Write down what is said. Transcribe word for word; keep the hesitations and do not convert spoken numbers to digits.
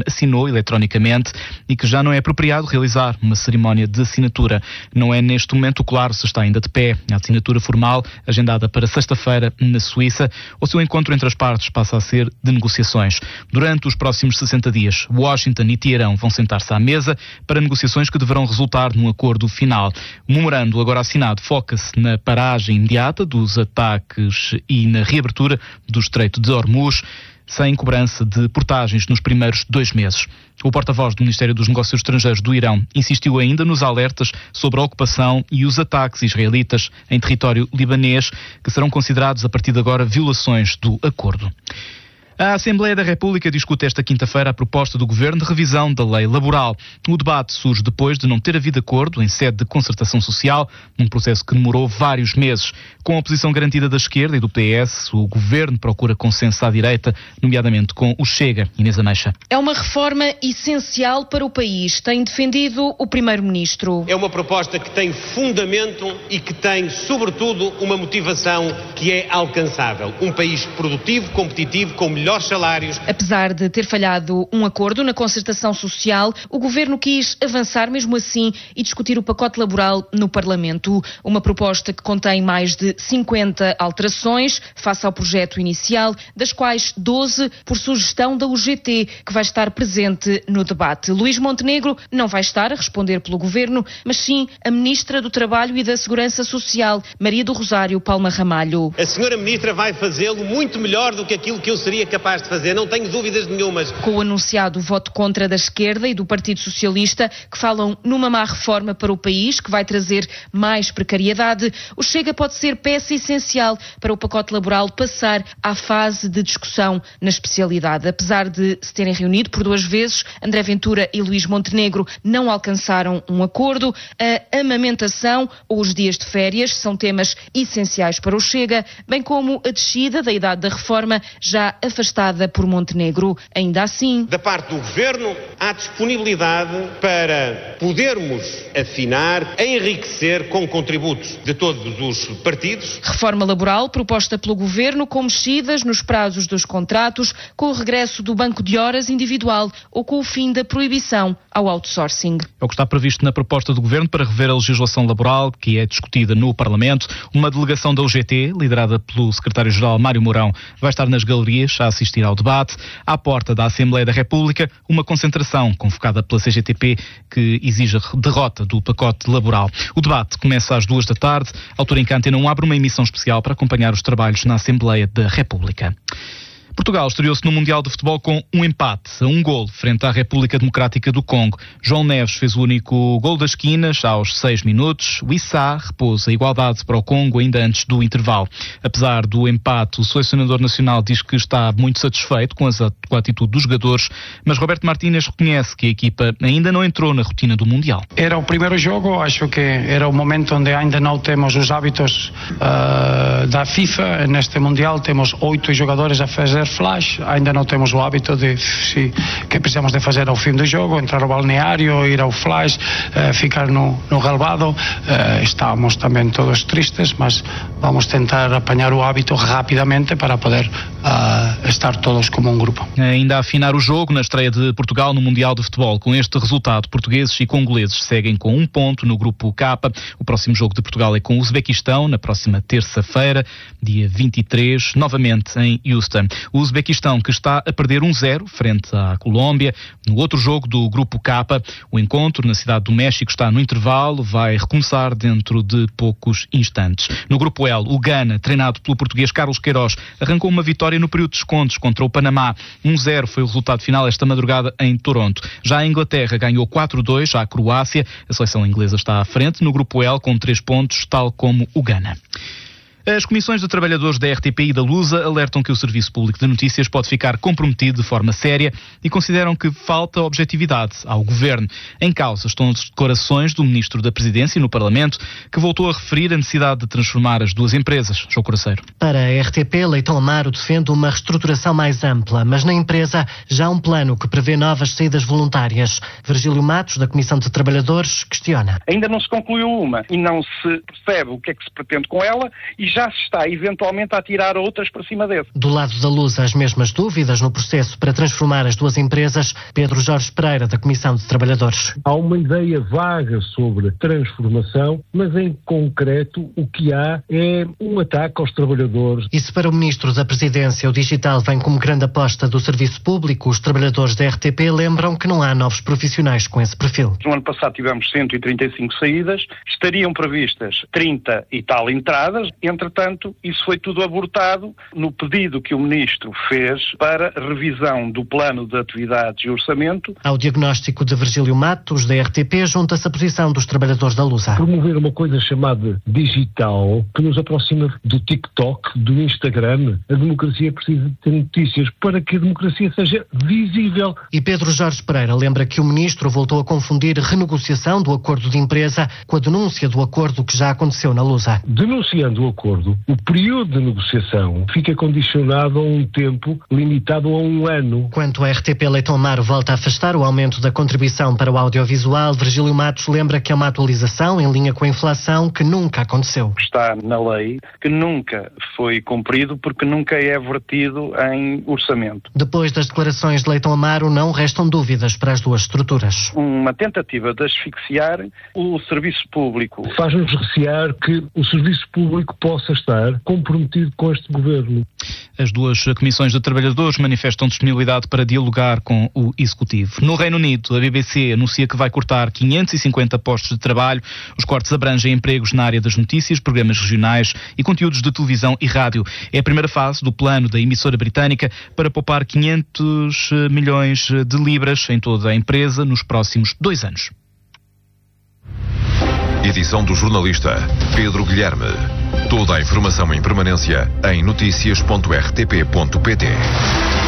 Goodman assinou eletronicamente e que já não é apropriado realizar uma cerimónia de assinatura. Não é neste momento claro se está ainda de pé a assinatura formal, agendada para sexta-feira na Suíça, ou se o encontro entre as partes passa a ser de negociações. Durante os próximos sessenta dias, Washington e Teherão vão sentar-se à mesa para negociações que deverão resultar num acordo final. O memorando agora assinado foca-se na paragem imediata dos ataques e na reabertura do Estreito de Hormuz, sem cobrança de portagens nos primeiros dois meses. O porta-voz do Ministério dos Negócios Estrangeiros do Irão insistiu ainda nos alertas sobre a ocupação e os ataques israelitas em território libanês, que serão considerados a partir de agora violações do acordo. A Assembleia da República discute esta quinta-feira a proposta do Governo de revisão da lei laboral. O debate surge depois de não ter havido acordo em sede de concertação social, num processo que demorou vários meses. Com a oposição garantida da esquerda e do P S, o Governo procura consenso à direita, nomeadamente com o Chega. Inês Ameixa. É uma reforma essencial para o país, tem defendido o Primeiro-Ministro. É uma proposta que tem fundamento e que tem, sobretudo, uma motivação que é alcançável. Um país produtivo, competitivo, com melhores salários. Apesar de ter falhado um acordo na concertação social, o Governo quis avançar mesmo assim e discutir o pacote laboral no Parlamento. Uma proposta que contém mais de cinquenta alterações face ao projeto inicial, das quais doze por sugestão da U G T, que vai estar presente no debate. Luís Montenegro não vai estar a responder pelo Governo, mas sim a Ministra do Trabalho e da Segurança Social, Maria do Rosário Palma Ramalho. A senhora Ministra vai fazê-lo muito melhor do que aquilo que eu seria capaz de fazer, não tenho dúvidas nenhumas. Com o anunciado voto contra da esquerda e do Partido Socialista, que falam numa má reforma para o país, que vai trazer mais precariedade, o Chega pode ser peça essencial para o pacote laboral passar à fase de discussão na especialidade. Apesar de se terem reunido por duas vezes, André Ventura e Luís Montenegro não alcançaram um acordo. A amamentação ou os dias de férias são temas essenciais para o Chega, bem como a descida da idade da reforma, já afastada por Montenegro. Ainda assim, da parte do Governo, há disponibilidade para podermos afinar, enriquecer com contributos de todos os partidos. Reforma laboral proposta pelo Governo com mexidas nos prazos dos contratos, com o regresso do banco de horas individual ou com o fim da proibição ao outsourcing. É o que está previsto na proposta do Governo para rever a legislação laboral, que é discutida no Parlamento. Uma delegação da U G T, liderada pelo secretário-geral Mário Mourão, vai estar nas galerias a assistir ao debate. À porta da Assembleia da República, uma concentração convocada pela C G T P que exige a derrota do pacote laboral. O debate começa às duas da tarde, altura em que a Antena um abre uma emissão especial para acompanhar os trabalhos na Assembleia da República. Portugal estreou-se no Mundial de Futebol com um empate a um golo frente à República Democrática do Congo. João Neves fez o único golo das esquinas aos seis minutos. O Issá repôs a igualdade para o Congo ainda antes do intervalo. Apesar do empate, o selecionador nacional diz que está muito satisfeito com, as, com a atitude dos jogadores, mas Roberto Martínez reconhece que a equipa ainda não entrou na rotina do Mundial. Era o primeiro jogo, acho que era o momento onde ainda não temos os hábitos uh, da FIFA. Neste Mundial temos oito jogadores a fazer flash, ainda não temos o hábito de se, que precisamos de fazer ao fim do jogo, entrar ao balneário, ir ao flash, uh, ficar no, no relvado. Uh, estamos também todos tristes, mas vamos tentar apanhar o hábito rapidamente para poder uh, estar todos como um grupo. Ainda a afinar o jogo na estreia de Portugal no Mundial de Futebol. Com este resultado, portugueses e congoleses seguem com um ponto no grupo K. O próximo jogo de Portugal é com o Uzbequistão, na próxima terça-feira, dia vinte e três, novamente em Houston. O Uzbequistão que está a perder um zero frente à Colômbia. No outro jogo do Grupo K, o encontro na cidade do México está no intervalo, vai recomeçar dentro de poucos instantes. No Grupo L, o Ghana, treinado pelo português Carlos Queiroz, arrancou uma vitória no período de descontos contra o Panamá. um zero foi o resultado final esta madrugada em Toronto. Já a Inglaterra ganhou quatro dois à Croácia. A seleção inglesa está à frente no Grupo L com três pontos, tal como o Ghana. As comissões de trabalhadores da R T P e da Lusa alertam que o Serviço Público de Notícias pode ficar comprometido de forma séria e consideram que falta objetividade ao Governo. Em causa estão as declarações do Ministro da Presidência no Parlamento, que voltou a referir a necessidade de transformar as duas empresas. João Coraceiro. Para a R T P, Leitão Amaro defende uma reestruturação mais ampla, mas na empresa já há um plano que prevê novas saídas voluntárias. Virgílio Matos, da Comissão de Trabalhadores, questiona. Ainda não se concluiu uma e não se percebe o que é que se pretende com ela e já se está eventualmente a tirar outras para cima dele. Do lado da Lusa, as mesmas dúvidas no processo para transformar as duas empresas. Pedro Jorge Pereira, da Comissão de Trabalhadores. Há uma ideia vaga sobre transformação, mas em concreto o que há é um ataque aos trabalhadores. E se para o Ministro da Presidência o digital vem como grande aposta do serviço público, os trabalhadores da R T P lembram que não há novos profissionais com esse perfil. No ano passado tivemos cento e trinta e cinco saídas, estariam previstas trinta e tal entradas, entretanto isso foi tudo abortado no pedido que o Ministro fez para revisão do plano de atividades e orçamento. Ao diagnóstico de Virgílio Matos, da R T P, junta-se a posição dos trabalhadores da Lusa. Promover uma coisa chamada digital, que nos aproxima do TikTok, do Instagram. A democracia precisa de ter notícias para que a democracia seja visível. E Pedro Jorge Pereira lembra que o Ministro voltou a confundir renegociação do acordo de empresa com a denúncia do acordo que já aconteceu na Lusa. Denunciando o acordo, o período de negociação fica condicionado a um tempo limitado a um ano. Quanto a R T P Leitão Amaro volta a afastar o aumento da contribuição para o audiovisual, Virgílio Matos lembra que é uma atualização em linha com a inflação que nunca aconteceu. Está na lei, que nunca foi cumprido porque nunca é vertido em orçamento. Depois das declarações de Leitão Amaro, não restam dúvidas para as duas estruturas. Uma tentativa de asfixiar o serviço público. Faz-nos recear que o serviço público possa estar comprometido com este governo. As duas comissões de trabalhadores manifestam disponibilidade para dialogar com o Executivo. No Reino Unido, a B B C anuncia que vai cortar quinhentos e cinquenta postos de trabalho. Os cortes abrangem empregos na área das notícias, programas regionais e conteúdos de televisão e rádio. É a primeira fase do plano da emissora britânica para poupar quinhentos milhões de libras em toda a empresa nos próximos dois anos. Edição do jornalista Pedro Guilherme. Toda a informação em permanência em noticias ponto r t p ponto p t.